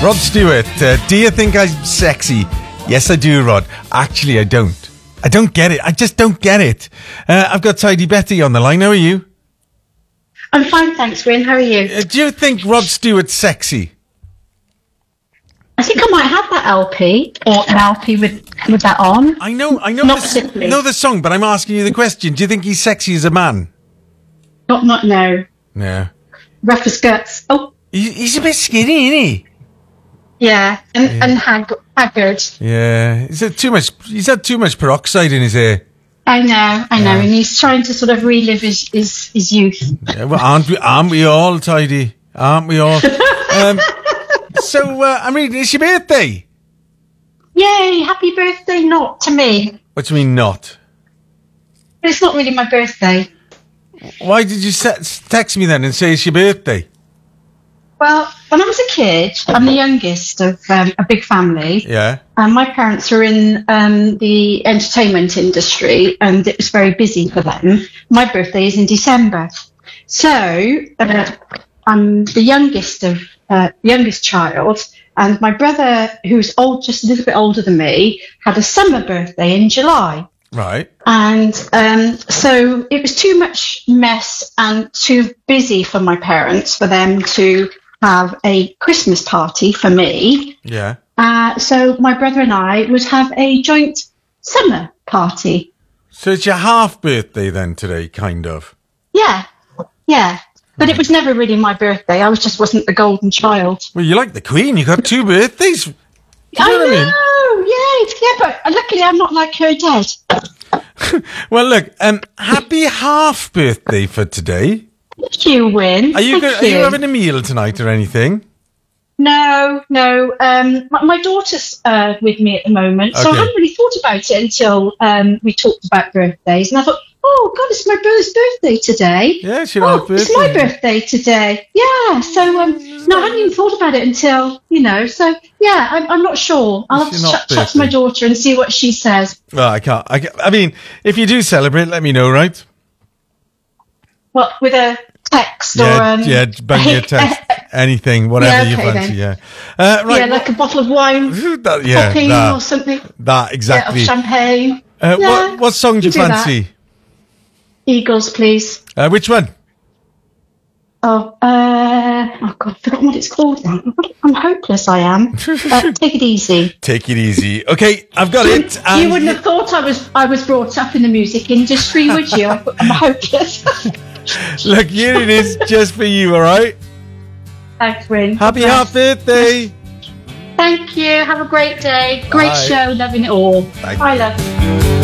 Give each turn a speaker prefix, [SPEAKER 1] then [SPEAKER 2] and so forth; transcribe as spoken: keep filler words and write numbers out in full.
[SPEAKER 1] Rod Stewart, uh, do you think I'm sexy? Yes, I do, Rod. Actually, I don't. I don't get it. I just don't get it. Uh, I've got Tidy Betty on the line. How are you?
[SPEAKER 2] I'm fine, thanks, Wyn. How are you?
[SPEAKER 1] Uh, do you think Rod Stewart's sexy?
[SPEAKER 2] I think I might have that L P, or an L P with, with that on.
[SPEAKER 1] I know, I know,
[SPEAKER 2] Not
[SPEAKER 1] the,
[SPEAKER 2] particularly.
[SPEAKER 1] know the song, but I'm asking you the question. Do you think he's sexy as a man?
[SPEAKER 2] Not, not, no.
[SPEAKER 1] Yeah.
[SPEAKER 2] Rough as guts. Oh,
[SPEAKER 1] He, he's a bit skinny, isn't he?
[SPEAKER 2] yeah. And,
[SPEAKER 1] Yeah.
[SPEAKER 2] and hag- haggard.
[SPEAKER 1] Yeah. He's had too much, he's had too much peroxide in his hair.
[SPEAKER 2] I know, I know.
[SPEAKER 1] Yeah.
[SPEAKER 2] And he's trying to sort of relive his, his, his youth.
[SPEAKER 1] Yeah, well, aren't we, aren't we all, Tidy? Aren't we all? um, so, uh, I mean, it's your birthday.
[SPEAKER 2] Yay, happy birthday, not to me.
[SPEAKER 1] What do you mean not?
[SPEAKER 2] But it's not really my birthday.
[SPEAKER 1] Why did you se- text me then and say it's your birthday?
[SPEAKER 2] Well, when I was a kid, I'm the youngest of um, a big family.
[SPEAKER 1] Yeah.
[SPEAKER 2] And my parents were in um, the entertainment industry, and it was very busy for them. My birthday is in December. So uh, I'm the youngest of uh, youngest child, and my brother, who's old, just a little bit older than me, had a summer birthday in July.
[SPEAKER 1] Right.
[SPEAKER 2] And um, so it was too much mess and too busy for my parents for them to have a Christmas party for me.
[SPEAKER 1] Yeah.
[SPEAKER 2] Uh, so my brother and I would have a joint summer party.
[SPEAKER 1] So it's your half birthday then today, kind of.
[SPEAKER 2] Yeah, yeah. But it was never really my birthday. I was just wasn't the golden child.
[SPEAKER 1] Well, you're like the Queen. You got two birthdays. Do you
[SPEAKER 2] I
[SPEAKER 1] know what I mean?
[SPEAKER 2] know, yeah, yeah. But luckily, I'm not like her dead.
[SPEAKER 1] Well, look, um, happy half birthday for today.
[SPEAKER 2] Thank you, Wyn.
[SPEAKER 1] Are you
[SPEAKER 2] Thank
[SPEAKER 1] go- are you having a meal tonight or anything?
[SPEAKER 2] No, no. Um, my, my daughter's uh, with me at the moment, so I
[SPEAKER 1] Okay.
[SPEAKER 2] hadn't really thought about it until um, we talked about birthdays, and I thought, oh God, it's my brother's birthday today.
[SPEAKER 1] Yeah, it's your
[SPEAKER 2] Oh,
[SPEAKER 1] half birthday.
[SPEAKER 2] it's my birthday today. Yeah. So um, no, I hadn't even thought about it until you know. So yeah, I'm, I'm not sure. I'll have
[SPEAKER 1] It's
[SPEAKER 2] to
[SPEAKER 1] your
[SPEAKER 2] chat, chat to my
[SPEAKER 1] birthday.
[SPEAKER 2] daughter and see what she says.
[SPEAKER 1] Well, I can't. I, ca- I mean, if you do celebrate, let me know, right?
[SPEAKER 2] What with a text
[SPEAKER 1] Yeah,
[SPEAKER 2] or um,
[SPEAKER 1] yeah, bang your text, anything, whatever
[SPEAKER 2] Yeah,
[SPEAKER 1] you
[SPEAKER 2] okay
[SPEAKER 1] fancy.
[SPEAKER 2] then.
[SPEAKER 1] Yeah, uh, right.
[SPEAKER 2] yeah, like a bottle of wine,
[SPEAKER 1] that, yeah,
[SPEAKER 2] popping
[SPEAKER 1] that,
[SPEAKER 2] or something.
[SPEAKER 1] that
[SPEAKER 2] Yeah,
[SPEAKER 1] exactly.
[SPEAKER 2] of champagne.
[SPEAKER 1] uh,
[SPEAKER 2] yeah,
[SPEAKER 1] what what song do you
[SPEAKER 2] do that.
[SPEAKER 1] fancy?
[SPEAKER 2] Eagles, please.
[SPEAKER 1] Uh, which one?
[SPEAKER 2] Oh, uh, oh God, I've forgotten what it's called now. I'm hopeless, I am. Uh, take it easy.
[SPEAKER 1] Take it easy. Okay, I've got it.
[SPEAKER 2] You
[SPEAKER 1] and-
[SPEAKER 2] wouldn't have thought I was I was brought up in the music industry, would you? I thought, I'm hopeless.
[SPEAKER 1] Look, here it is, just for you. All right.
[SPEAKER 2] Thanks, Wyn.
[SPEAKER 1] Happy half birthday.
[SPEAKER 2] Thank you. Have a great day. Great
[SPEAKER 1] Bye.
[SPEAKER 2] show. Loving it all.
[SPEAKER 1] Thank
[SPEAKER 2] I
[SPEAKER 1] you.
[SPEAKER 2] love you.